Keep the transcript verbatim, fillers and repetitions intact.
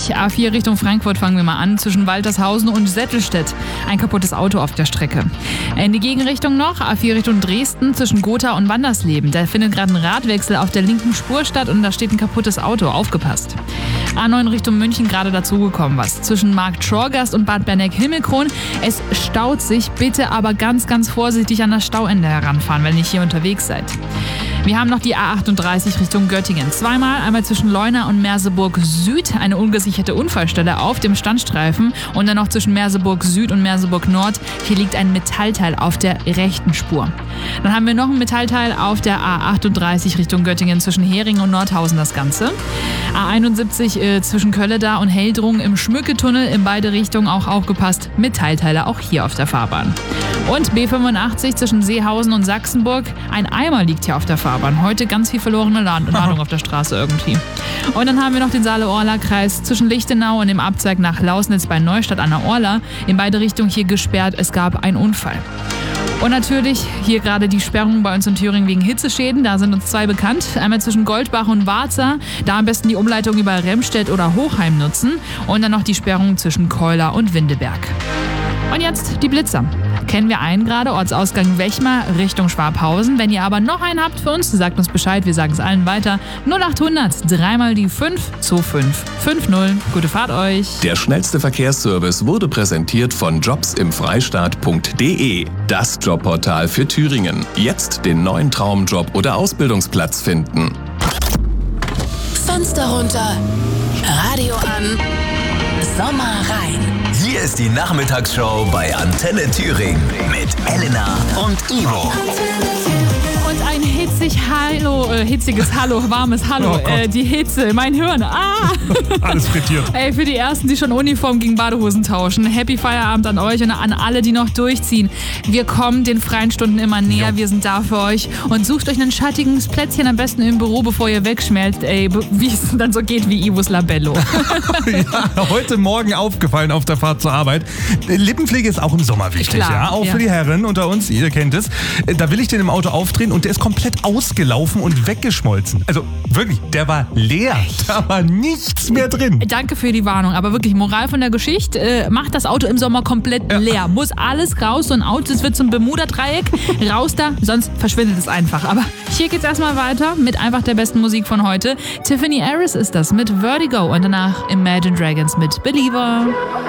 dreißig, A vier Richtung Frankfurt fangen wir mal an, zwischen Waltershausen und Settelstedt. Ein kaputtes Auto auf der Strecke. In die Gegenrichtung noch, A vier Richtung Dresden zwischen Gotha und Wandersleben. Da findet gerade ein Radwechsel auf der linken Spur statt und da steht ein kaputtes Auto. Aufgepasst. A neun Richtung München gerade dazugekommen was. Zwischen Markt-Schorgast und Bad Berneck-Himmelkron. Es staut sich, bitte aber ganz, ganz vorsichtig an das Stauende heranfahren, wenn ihr hier unterwegs seid. Wir haben noch die A achtunddreißig Richtung Göttingen. Zweimal, einmal zwischen Leuna und Merseburg Süd, eine ungesicherte Unfallstelle auf dem Standstreifen und dann noch zwischen Merseburg Süd und Merseburg Nord. Hier liegt ein Metallteil auf der rechten Spur. Dann haben wir noch ein Metallteil auf der A achtunddreißig Richtung Göttingen zwischen Heringen und Nordhausen das Ganze. A einundsiebzig äh, zwischen Kölleda und Heldrung im Schmücketunnel in beide Richtungen auch aufgepasst. Metallteile auch hier auf der Fahrbahn. Und B fünfundachtzig zwischen Seehausen und Sachsenburg. Ein Eimer liegt hier auf der Fahrbahn. Heute ganz viel verlorene Ladung auf der Straße irgendwie. Und dann haben wir noch den Saale-Orla-Kreis zwischen Lichtenau und dem Abzweig nach Lausnitz bei Neustadt an der Orla. In beide Richtungen hier gesperrt. Es gab einen Unfall. Und natürlich hier gerade die Sperrung bei uns in Thüringen wegen Hitzeschäden. Da sind uns zwei bekannt. Einmal zwischen Goldbach und Warza. Da am besten die Umleitung über Remstedt oder Hochheim nutzen. Und dann noch die Sperrung zwischen Keula und Windeberg. Und jetzt die Blitzer. Kennen wir einen gerade, Ortsausgang Wechmar Richtung Schwabhausen. Wenn ihr aber noch einen habt für uns, sagt uns Bescheid, wir sagen es allen weiter. null achthundert, dreimal die fünf zwei fünf fünf null. Gute Fahrt euch. Der schnellste Verkehrsservice wurde präsentiert von jobs im freistaat punkt de. Das Jobportal für Thüringen. Jetzt den neuen Traumjob oder Ausbildungsplatz finden. Fenster runter, Radio an, Sommer rein. Hier ist die Nachmittagsshow bei Antenne Thüringen mit Elena und Ivo. Und ein hitzig Hallo, äh, hitziges Hallo, warmes Hallo, Oh äh, die Hitze, mein Hirn, ah! Alles frittiert. Ey, für die Ersten, die schon Uniform gegen Badehosen tauschen, Happy Feierabend an euch und an alle, die noch durchziehen. Wir kommen den freien Stunden immer näher, ja. Wir sind da für euch und sucht euch ein schattiges Plätzchen, am besten im Büro, bevor ihr wegschmelzt, ey, wie es dann so geht wie Ivos Labello. Ja, heute Morgen aufgefallen auf der Fahrt zur Arbeit. Lippenpflege ist auch im Sommer wichtig, Klar, ja, auch ja. für die Herren unter uns, ihr kennt es. Da will ich den im Auto aufdrehen und der ist komplett ausgelaufen und weggeschmolzen. Also wirklich, der war leer. Da war nichts mehr drin. Danke für die Warnung, aber wirklich, Moral von der Geschichte, äh, macht das Auto im Sommer komplett Ja. leer. Muss alles raus, so ein Auto, das wird zum Bermuda-Dreieck. Raus da, sonst verschwindet es einfach. Aber hier geht's erstmal weiter mit einfach der besten Musik von heute. Tiffany Harris ist das mit Vertigo und danach Imagine Dragons mit Believer.